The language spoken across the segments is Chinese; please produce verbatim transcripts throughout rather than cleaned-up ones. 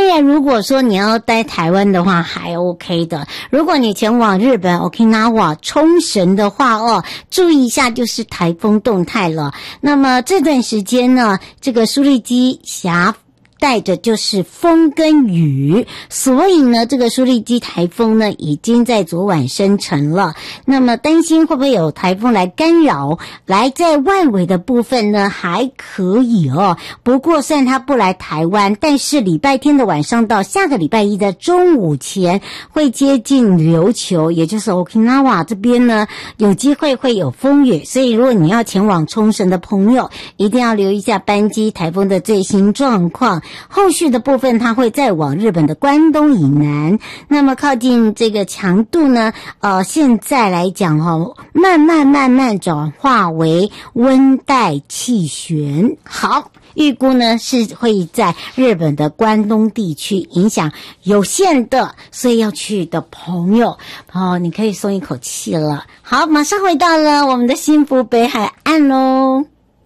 然如果说你要待台湾的话还 OK 的，如果你前往日本 Okinawa 冲绳的话哦，注意一下就是台风动态了。那么这段时间呢，这个苏力基辖带着就是风跟雨，所以呢这个苏力基台风呢已经在昨晚生成了，那么担心会不会有台风来干扰，来在外围的部分呢还可以哦，不过虽然它不来台湾，但是礼拜天的晚上到下个礼拜一的中午前会接近琉球，也就是 Okinawa 这边呢有机会会有风雨，所以如果你要前往冲绳的朋友一定要留意一下班机台风的最新状况。后续的部分它会再往日本的关东以南，那么靠近这个强度呢呃，现在来讲哦，慢慢慢慢转化为温带气旋。好，预估呢是会在日本的关东地区影响有限的，所以要去的朋友哦，你可以松一口气了。好，马上回到了我们的幸福北海岸咯。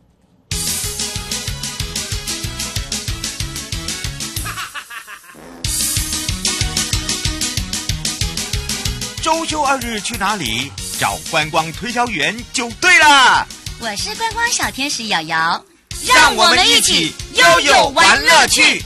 周休二日去哪里？找观光推销员就对了。 我是观光小天使瑶瑶， 让我们一起悠悠玩乐趣。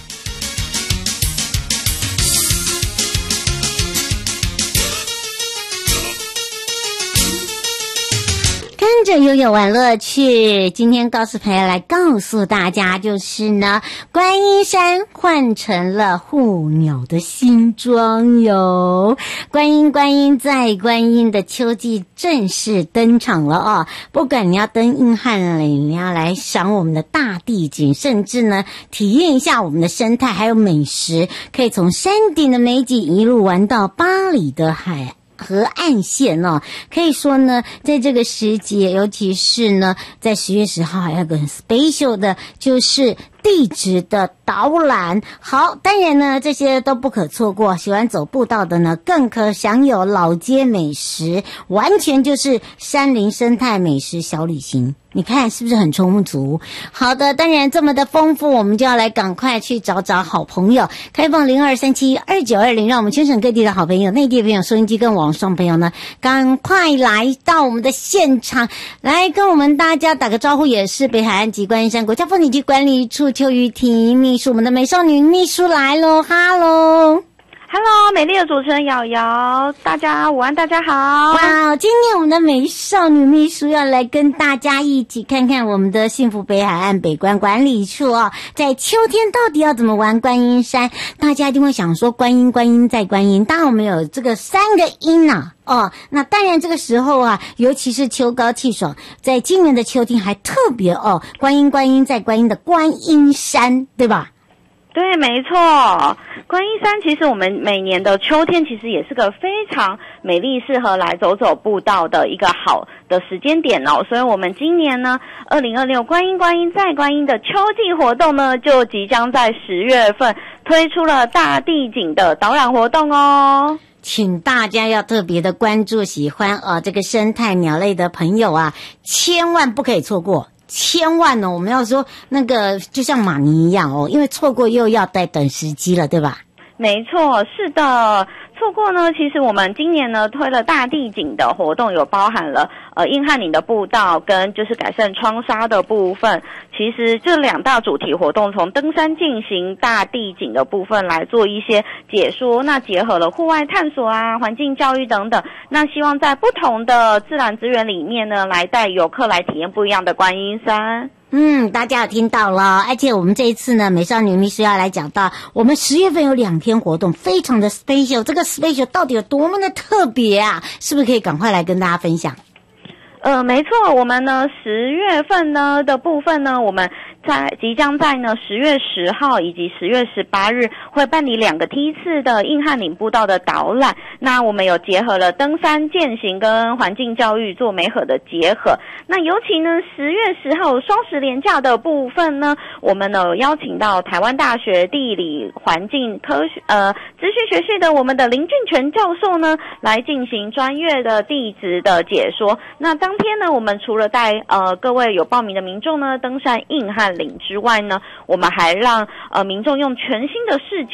跟着悠悠玩乐趣，今天告诉朋友来告诉大家，就是呢，观音山换成了护鸟的新装哟。观音观音再观音的秋季正式登场了哦！不管你要登硬汉岭，你要来赏我们的大地景，甚至呢体验一下我们的生态还有美食，可以从山顶的美景一路玩到巴黎的海河岸线哦，可以说呢，在这个时节，尤其是呢，在十月十号还有个很 special 的，就是地质的导览。好，当然呢，这些都不可错过。喜欢走步道的呢，更可享有老街美食，完全就是山林生态美食小旅行。你看是不是很充足？好的，当然这么的丰富，我们就要来赶快去找找好朋友。开放零二三七二九二零，让我们全省各地的好朋友、内地的朋友、收音机跟网上朋友呢，赶快来到我们的现场，来跟我们大家打个招呼。也是北海岸及观音山国家风景区管理处邱玉婷秘书，我们的美少女秘书来咯，哈喽。 Hello， 美丽的主持人瑶瑶，大家午安，大家好。 哇，今天我们的美少女秘书要来跟大家一起看看我们的幸福北海岸北观管理处哦，在秋天到底要怎么玩观音山？大家一定会想说观音观音再观音，当然我们有这个三个音啊。哦，那当然这个时候啊，尤其是秋高气爽，在今年的秋天还特别哦，观音观音再观音的观音山，对吧？ 对，没错，观音山其实我们每年的秋天其实也是个非常美丽适合来走走步道的一个好的时间点哦，所以我们今年呢二零二六观音观音再观音的秋季活动呢，就即将在十月份推出了大地景的导览活动哦。 请大家要特别的关注喜欢呃这个生态鸟类的朋友啊，千万不可以错过。千万哦，我们要说那个就像马尼一样哦，因为错过又要再等时机了，对吧？ 没错，是的。错过呢，其实我们今年呢推了大地景的活动，有包含了呃硬汉岭的步道跟就是改善窗纱的部分。其实这两大主题活动，从登山进行大地景的部分来做一些解说，那结合了户外探索啊、环境教育等等，那希望在不同的自然资源里面呢，来带游客来体验不一样的观音山。 嗯，大家有听到了，而且我们这一次呢，美少女秘书要来讲到，我们十月份有两天活动，非常的 special， 这个 special 到底有多么的特别啊？是不是可以赶快来跟大家分享？ 呃，没错，我们呢十月份呢的部分呢，我们在即将在呢十月十号以及十月十八日会办理两个梯次的硬汉岭步道的导览。那我们有结合了登山健行跟环境教育做媒合的结合。那尤其呢十月十号双十连假的部分呢，我们呢邀请到台湾大学地理环境科学呃资讯学系的我们的林俊全教授呢来进行专业的地质的解说。那当天呢，我们除了带呃各位有报名的民众呢登山硬汉岭之外呢，我们还让呃民众用全新的视角